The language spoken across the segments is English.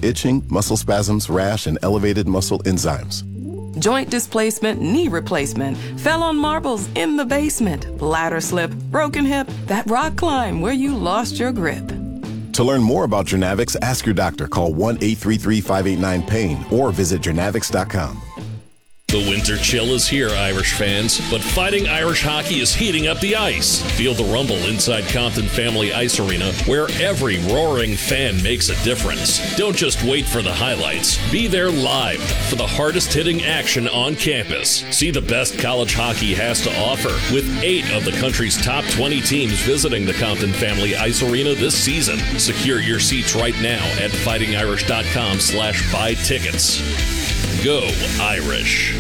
relieve itching, muscle spasms, rash, and elevated muscle enzymes. Joint displacement, knee replacement, fell on marbles in the basement, ladder slip, broken hip, that rock climb where you lost your grip. To learn more about Journavx, ask your doctor. Call 1-833-589-PAIN or visit journavx.com. The winter chill is here, Irish fans, but Fighting Irish Hockey is heating up the ice. Feel the rumble inside Compton Family Ice Arena, where every roaring fan makes a difference. Don't just wait for the highlights. Be there live for the hardest-hitting action on campus. See the best college hockey has to offer, with 8 of the country's top 20 teams visiting the Compton Family Ice Arena this season. Secure your seats right now at fightingirish.com/buy tickets. Go Irish.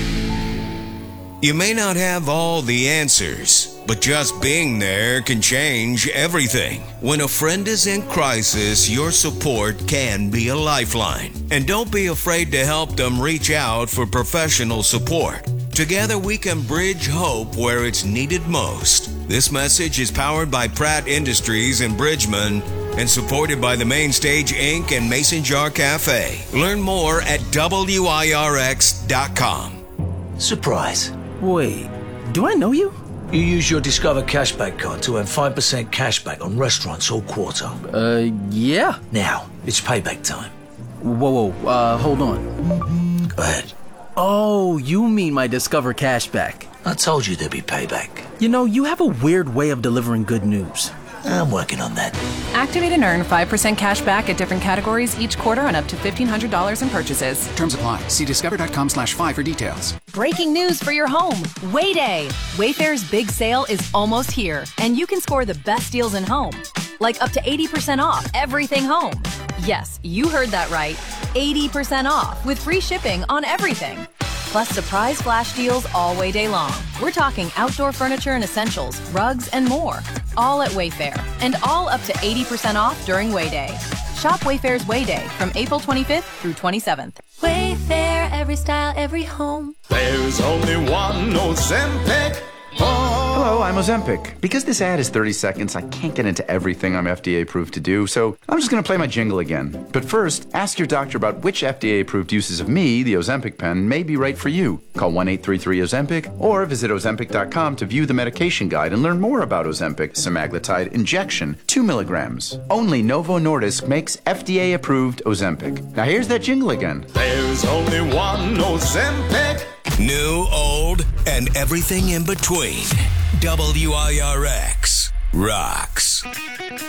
You may not have all the answers, but just being there can change everything. When a friend is in crisis, your support can be a lifeline. And don't be afraid to help them reach out for professional support. Together we can bridge hope where it's needed most. This message is powered by Pratt Industries in Bridgman and supported by the Mainstage Inc. and Mason Jar Cafe. Learn more at WIRX.com. Surprise. Wait, do I know you? You use your Discover Cashback card to earn 5% cashback on restaurants all quarter. Yeah. Now, it's payback time. Whoa, hold on. Go ahead. Oh, you mean my Discover Cashback. I told you there'd be payback. You know, you have a weird way of delivering good news. I'm working on that. Activate and earn 5% cash back at different categories each quarter on up to $1,500 in purchases. Terms apply. See discover.com/5 for details. Breaking news for your home. Wayday. Wayfair's big sale is almost here, and you can score the best deals in home. Like up to 80% off everything home. Yes, you heard that right. 80% off with free shipping on everything. Plus surprise flash deals all Wayday long. We're talking outdoor furniture and essentials, rugs, and more. All at Wayfair, and all up to 80% off during Wayday. Shop Wayfair's Wayday from April 25th through 27th. Wayfair, every style, every home. There's only one Ozempic. Hello, I'm Ozempic. Because this ad is 30 seconds, I can't get into everything I'm FDA approved to do, so I'm just going to play my jingle again. But first, ask your doctor about which FDA approved uses of me, the Ozempic pen, may be right for you. Call 1-833-OZEMPIC or visit Ozempic.com to view the medication guide and learn more about Ozempic semaglutide injection, 2 milligrams. Only Novo Nordisk makes FDA approved Ozempic. Now here's that jingle again. There's only one Ozempic. New, old, and everything in between. WIRX rocks.